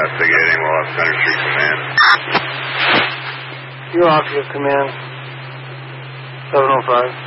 Investigating while at Center Street Command. You're off your command. 705.